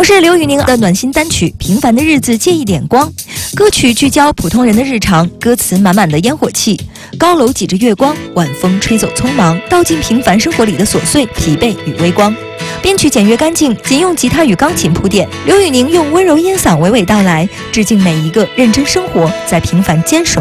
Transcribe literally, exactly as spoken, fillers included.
同是刘宇宁的暖心单曲《平凡的日子借一点光》，歌曲聚焦普通人的日常，歌词满满的烟火气。高楼挤着月光，晚风吹走匆忙，道尽平凡生活里的琐碎、疲惫与微光。编曲简约干净，仅用吉他与钢琴铺垫。刘宇宁用温柔烟嗓娓娓道来，致敬每一个认真生活、在平凡坚守